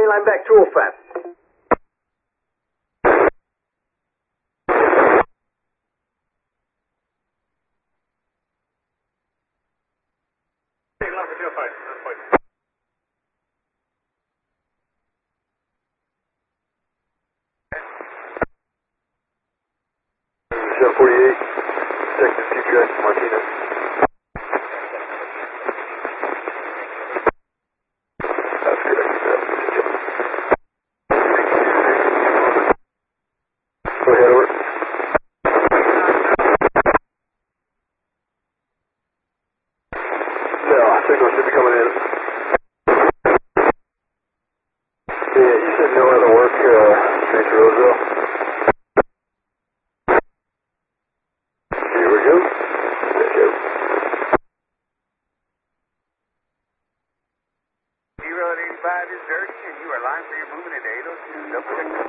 mainline back to OFAP. Signal should be coming in. Yeah, you said no other work, Mr. Roseville. Here we go. Let's go. 085 is dirty, and you are line for your movement at 802.